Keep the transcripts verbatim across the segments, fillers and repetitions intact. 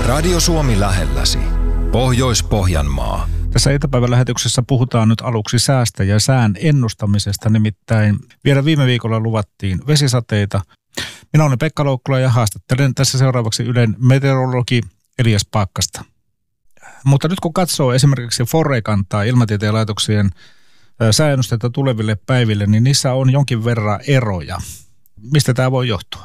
Radio Suomi lähelläsi. Pohjois-Pohjanmaa. Tässä iltapäivän lähetyksessä puhutaan nyt aluksi säästä ja sään ennustamisesta. Nimittäin vielä viime viikolla luvattiin vesisateita. Minä olen Pekka Loukkula ja haastattelen tässä seuraavaksi Ylen meteorologi Elias Paakkasta. Mutta nyt kun katsoo esimerkiksi Forecan tai Ilmatieteen laitoksien sääennusteita tuleville päiville, niin niissä on jonkin verran eroja. Mistä tämä voi johtua?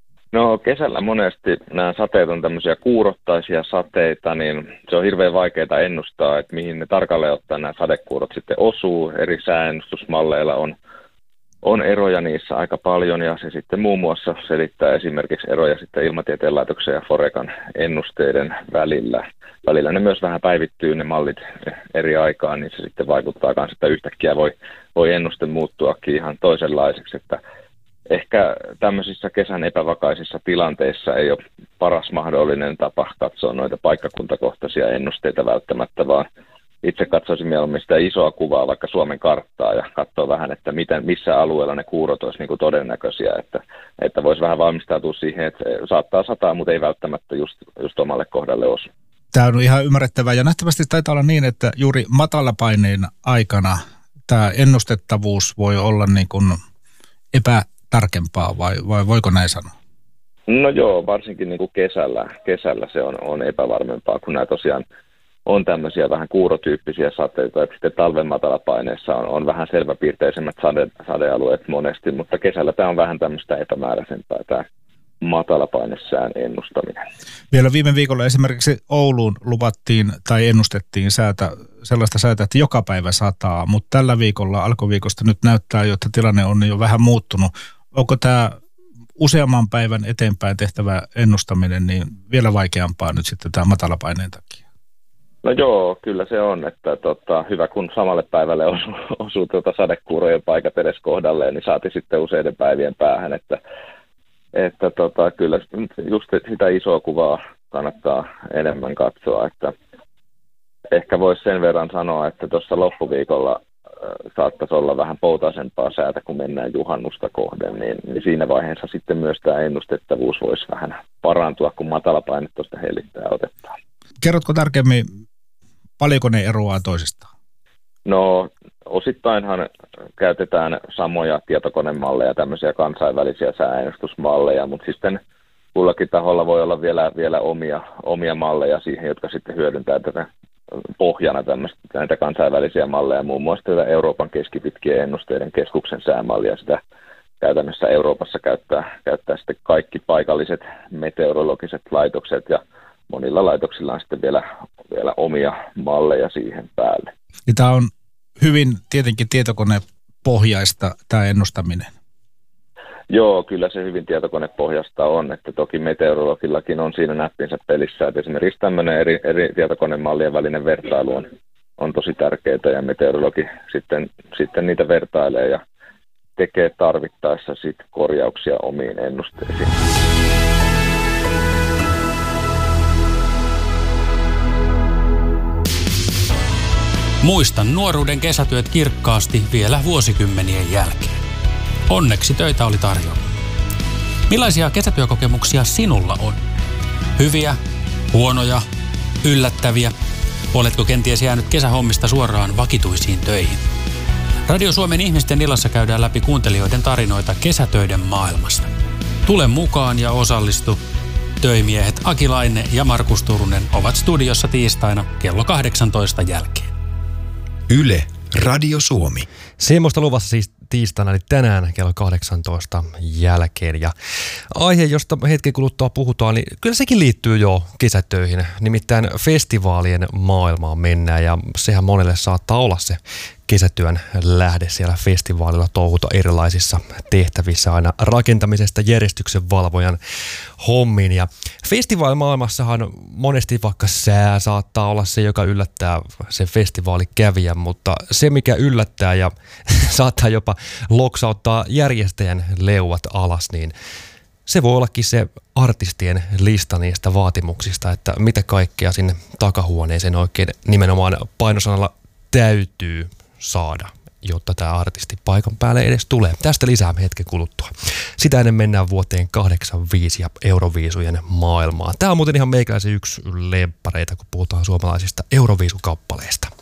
No kesällä monesti nämä sateet on tämmöisiä kuurottaisia sateita, niin se on hirveän vaikeaa ennustaa, että mihin ne tarkalleen ottaen nämä sadekuurot sitten osuu. Eri sääennustusmalleilla on, on eroja niissä aika paljon ja se sitten muun muassa selittää esimerkiksi eroja sitten Ilmatieteen laitoksen ja Forecan ennusteiden välillä. Välillä ne myös vähän päivittyy ne mallit eri aikaan, niin se sitten vaikuttaa myös, että yhtäkkiä voi, voi ennuste muuttuakin ihan toisenlaiseksi, että ehkä tämmöisissä kesän epävakaisissa tilanteissa ei ole paras mahdollinen tapa katsoa noita paikkakuntakohtaisia ennusteita välttämättä, vaan itse katsoisin mieluummin sitä isoa kuvaa, vaikka Suomen karttaa, ja katsoa vähän, että miten, missä alueella ne kuurot olisi niin kuin todennäköisiä, että, että voisi vähän valmistautua siihen, että saattaa sataa, mutta ei välttämättä just, just omalle kohdalle osu. Tämä on ihan ymmärrettävää, ja nähtävästi taitaa olla niin, että juuri matalapaineen aikana tämä ennustettavuus voi olla niin kuin epä tarkempaa vai, vai voiko näin sanoa? No joo, varsinkin niin kuin kesällä, kesällä se on, on epävarmempaa, kun nämä tosiaan on tämmöisiä vähän kuurotyyppisiä sateita, että sitten talven matalapaineessa on, on vähän selväpiirteisemmät sade, sadealueet monesti, mutta kesällä tämä on vähän tämmöistä epämääräisempää tämä matalapainesään ennustaminen. Vielä viime viikolla esimerkiksi Ouluun luvattiin tai ennustettiin säätä, sellaista säätä, että joka päivä sataa, mutta tällä viikolla alkuviikosta nyt näyttää jo, että tilanne on jo vähän muuttunut. Onko tämä useamman päivän eteenpäin tehtävä ennustaminen niin vielä vaikeampaa nyt sitten tämä matalapaineen takia? No joo, kyllä se on, että tota, hyvä kun samalle päivälle osuu, osuu tuota sadekuurojen paikat edes kohdalleen, niin saati sitten useiden päivien päähän, että Että tota, kyllä just sitä isoa kuvaa kannattaa enemmän katsoa, että ehkä voisi sen verran sanoa, että tuossa loppuviikolla saattaisi olla vähän poutaisempaa säätä, kun mennään juhannusta kohden, niin, niin siinä vaiheessa sitten myös tämä ennustettavuus voisi vähän parantua, kun matalapaine tuosta hellittää otetaan. Kerrotko tarkemmin, paljonko ne eroaa toisistaan? No osittainhan käytetään samoja tietokonemalleja, tämmöisiä kansainvälisiä sääennustusmalleja, mutta sitten kullakin taholla voi olla vielä, vielä omia, omia malleja siihen, jotka sitten hyödyntää tätä pohjana tämmöistä, näitä kansainvälisiä malleja, muun muassa tätä Euroopan keskipitkien ennusteiden keskuksen säämallia, sitä käytännössä Euroopassa käyttää, käyttää sitten kaikki paikalliset meteorologiset laitokset ja monilla laitoksilla on sitten vielä, vielä omia malleja siihen päälle. Ja tämä on hyvin tietenkin tietokonepohjaista tämä ennustaminen. Joo, kyllä se hyvin tietokonepohjaista on, että toki meteorologillakin on siinä näppinsä pelissä, että esimerkiksi tämmöinen eri, eri tietokonemallien välinen vertailu on, on tosi tärkeää ja meteorologi sitten, sitten niitä vertailee ja tekee tarvittaessa sitten korjauksia omiin ennusteisiin. Muistan nuoruuden kesätyöt kirkkaasti vielä vuosikymmenien jälkeen. Onneksi töitä oli tarjolla. Millaisia kesätyökokemuksia sinulla on? Hyviä, huonoja, yllättäviä? Oletko kenties jäänyt kesähommista suoraan vakituisiin töihin? Radio Suomen ihmisten illassa käydään läpi kuuntelijoiden tarinoita kesätöiden maailmasta. Tule mukaan ja osallistu. Töimiehet Aki Laine ja Markus Turunen ovat studiossa tiistaina kello kahdeksantoista jälkeen. Yle, Radio Suomi. Semmoista luvassa siis tiistaina, eli tänään kello kahdeksantoista jälkeen. Ja aihe, josta hetken kuluttua puhutaan, niin kyllä sekin liittyy jo kesätöihin. Nimittäin festivaalien maailmaan mennään ja sehän monelle saattaa olla se kesätyön lähde siellä festivaalilla touhuta erilaisissa tehtävissä aina rakentamisesta järjestyksen valvojan hommiin. Ja festivaalimaailmassahan monesti vaikka sää saattaa olla se, joka yllättää sen festivaalikävijän, mutta se mikä yllättää ja saattaa jopa loksauttaa järjestäjän leuat alas, niin se voi ollakin se artistien lista niistä vaatimuksista, että mitä kaikkea sinne takahuoneeseen oikein nimenomaan painosanalla täytyy saada. jotta tämä artisti paikan päälle edes tulee. Tästä lisää hetken kuluttua. Sitä ennen mennään vuoteen kahdeksankymmentäviisi ja Euroviisujen maailmaan. Tämä on muuten ihan meikäläisen yksi lemppareita, kun puhutaan suomalaisista Euroviisukappaleista.